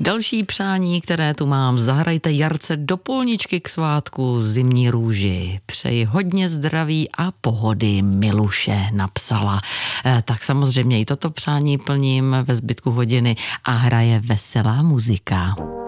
Další přání, které tu mám, zahrajte Jarce do polničky k svátku Zimní růži. Přeji hodně zdraví a pohody, Miluše napsala. Tak samozřejmě i toto přání plním ve zbytku hodiny a hraje veselá muzika.